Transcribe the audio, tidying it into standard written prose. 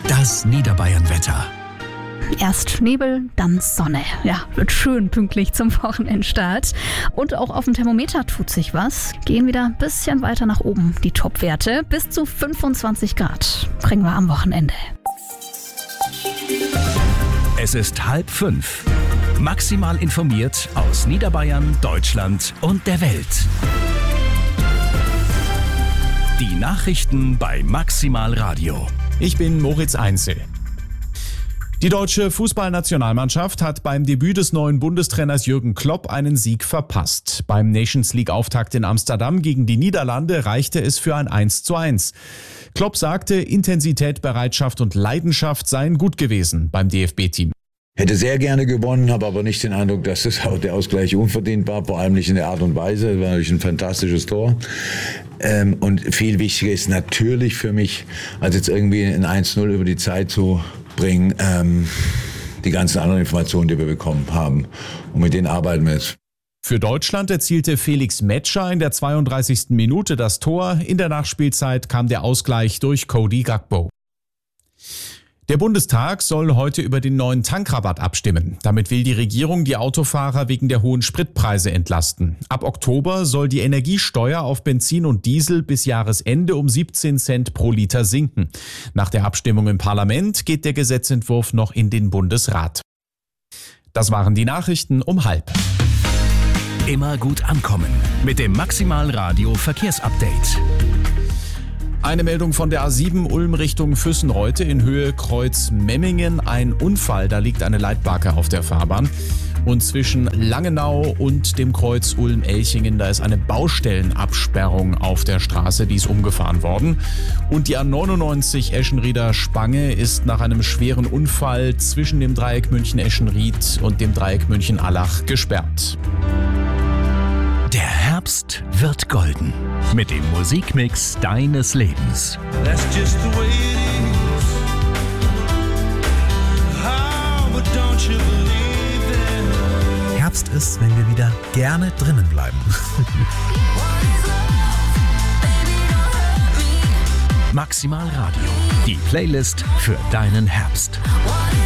Das Niederbayern-Wetter. Erst Nebel, dann Sonne. Ja, wird schön pünktlich zum Wochenendstart. Und auch auf dem Thermometer tut sich was. Gehen wieder ein bisschen weiter nach oben, die Topwerte. Bis zu 25 Grad kriegen wir am Wochenende. Es ist 4:30. Maximal informiert aus Niederbayern, Deutschland und der Welt. Die Nachrichten bei Maximal Radio. Ich bin Moritz Einzel. Die deutsche Fußballnationalmannschaft hat beim Debüt des neuen Bundestrainers Jürgen Klopp einen Sieg verpasst. Beim Nations League-Auftakt in Amsterdam gegen die Niederlande reichte es für ein 1:1. Klopp sagte, Intensität, Bereitschaft und Leidenschaft seien gut gewesen beim DFB-Team. Hätte sehr gerne gewonnen, habe aber nicht den Eindruck, dass der Ausgleich unverdient war, vor allem nicht in der Art und Weise. Es war natürlich ein fantastisches Tor. Und viel wichtiger ist natürlich für mich, als jetzt irgendwie ein 1:0 über die Zeit zu bringen, die ganzen anderen Informationen, die wir bekommen haben. Und mit denen arbeiten wir jetzt. Für Deutschland erzielte Felix Metscher in der 32. Minute das Tor. In der Nachspielzeit kam der Ausgleich durch Cody Gakpo. Der Bundestag soll heute über den neuen Tankrabatt abstimmen. Damit will die Regierung die Autofahrer wegen der hohen Spritpreise entlasten. Ab Oktober soll die Energiesteuer auf Benzin und Diesel bis Jahresende um 17 Cent pro Liter sinken. Nach der Abstimmung im Parlament geht der Gesetzentwurf noch in den Bundesrat. Das waren die Nachrichten um 12:30. Immer gut ankommen mit dem Maximal Radio Verkehrsupdate. Eine Meldung von der A7 Ulm Richtung Füssenreute in Höhe Kreuz Memmingen. Ein Unfall, da liegt eine Leitbarke auf der Fahrbahn. Und zwischen Langenau und dem Kreuz Ulm-Elchingen, da ist eine Baustellenabsperrung auf der Straße, die ist umgefahren worden. Und die A99 Eschenrieder Spange ist nach einem schweren Unfall zwischen dem Dreieck München-Eschenried und dem Dreieck München-Allach gesperrt. Der Herbst wird golden mit dem Musikmix deines Lebens. That's just the way it is. Oh, but don't you believe it? Herbst ist, wenn wir wieder gerne drinnen bleiben. Maximal Radio, die Playlist für deinen Herbst.